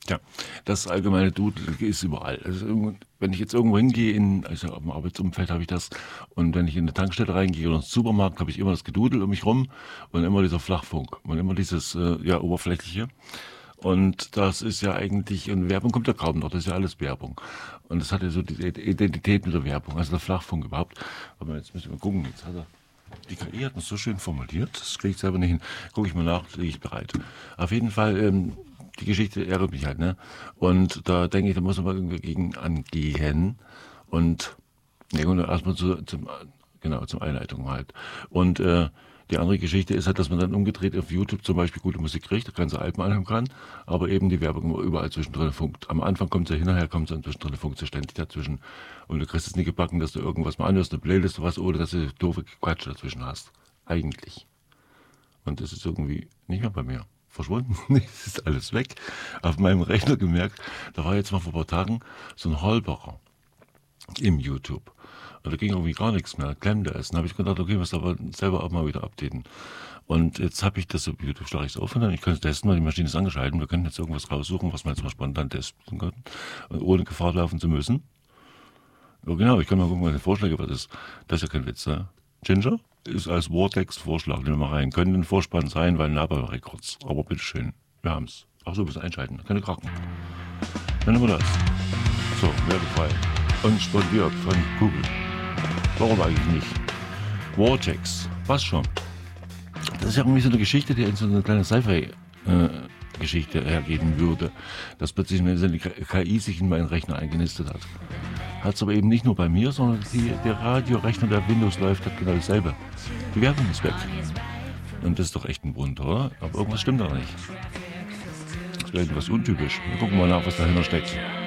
Ja, das allgemeine Dudeln ist überall. Also, wenn ich jetzt irgendwo hingehe, also im Arbeitsumfeld habe ich das, und wenn ich in eine Tankstelle reingehe oder ins Supermarkt, habe ich immer das Gedudel um mich rum und immer dieser Flachfunk und immer dieses ja, Oberflächliche. Und das ist ja eigentlich, und Werbung kommt ja kaum noch, das ist ja alles Werbung. Und das hat ja so die Identität mit der Werbung, also der Flachfunk überhaupt. Aber jetzt müssen wir gucken, jetzt hat er. Die KI hat das so schön formuliert, das kriege ich selber nicht hin. Gucke ich mal nach, lege ich bereit. Auf jeden Fall, die Geschichte ärgert mich halt, ne? Und da denke ich, da muss man mal irgendwie gegen angehen. Und, ne, und erstmal genau, zum Einleitung halt. Und die andere Geschichte ist halt, dass man dann umgedreht auf YouTube zum Beispiel gute Musik kriegt, da ganze Alben anhören kann, aber eben die Werbung immer überall zwischendrin funkt. Am Anfang kommt sie hin, nachher kommt sie zwischendrin, funkt sie ständig dazwischen. Und du kriegst es nicht gebacken, dass du irgendwas mal anhörst, eine Playlist oder was, oder dass du doofe Quatsch dazwischen hast. Eigentlich. Und das ist irgendwie nicht mehr bei mir. Verschwunden. Es ist alles weg. Auf meinem Rechner gemerkt, da war jetzt mal vor ein paar Tagen so ein Holperer im YouTube. Und da ging irgendwie gar nichts mehr, klemmte es. Dann habe ich gedacht, okay, ich muss aber selber auch mal wieder updaten. Und jetzt habe ich das auf YouTube, schlage ich es auf und dann, ich kann es testen, weil die Maschine ist angeschaltet. Wir können jetzt irgendwas raussuchen, was wir jetzt mal spontan testen können, ohne Gefahr laufen zu müssen. Ja, genau, ich kann mal gucken, was die Vorschläge was ist. Das ist ja kein Witz, ne? Ginger ist als Vortex-Vorschlag, nehmen wir mal rein. Können ein Vorspann sein, weil Napa Records. Aber bitteschön, wir haben's. Ach so, müssen einschalten, keine Kraken. Dann nehmen wir das. So, werbefrei. Und spondiert von Google. Warum eigentlich nicht? Vortex, was schon? Das ist ja irgendwie so eine Geschichte, die in so eine kleine Sci-Fi-Geschichte hergeben würde, dass plötzlich eine KI sich in meinen Rechner eingenistet hat. Hat es aber eben nicht nur bei mir, sondern der Radiorechner, der Windows läuft, hat genau dasselbe. Die Werbung ist weg. Und das ist doch echt ein Wunder, oder? Aber irgendwas stimmt da nicht. Das wäre irgendwas untypisch. Wir gucken mal nach, was dahinter steckt.